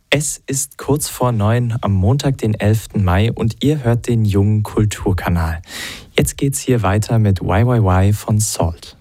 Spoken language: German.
Es ist kurz vor 9 am Montag, den 11. Mai und ihr hört den Jungen Kulturkanal. Jetzt geht's hier weiter mit YYY von Salt.